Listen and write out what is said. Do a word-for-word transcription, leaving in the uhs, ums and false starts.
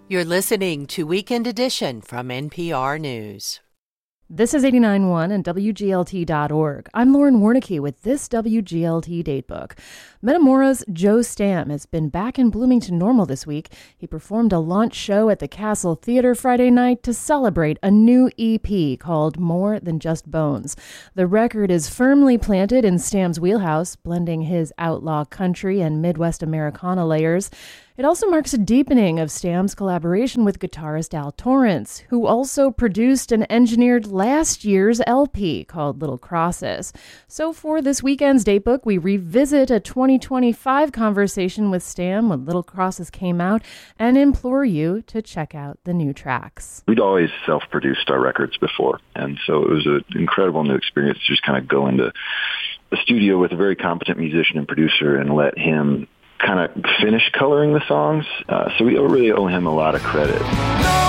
You're listening to Weekend Edition from N P R News. This is eighty-nine point one and W G L T dot org. I'm Lauren Warnicki with this W G L T Datebook. Metamora's Joe Stamm has been back in Bloomington Normal this week. He performed a launch show at the Castle Theater Friday night to celebrate a new E P called More Than Just Bones. The record is firmly planted in Stamm's wheelhouse, blending his outlaw country and Midwest Americana layers. It also marks a deepening of Stamm's collaboration with guitarist Al Torrance, who also produced and engineered last year's L P called Little Crosses. So for this weekend's Datebook, we revisit a twenty twenty-five conversation with Stamm when Little Crosses came out and implore you to check out the new tracks. We'd always self-produced our records before, and so it was an incredible new experience to just kind of go into the studio with a very competent musician and producer and let him kind of finish coloring the songs. Uh, so we really owe him a lot of credit.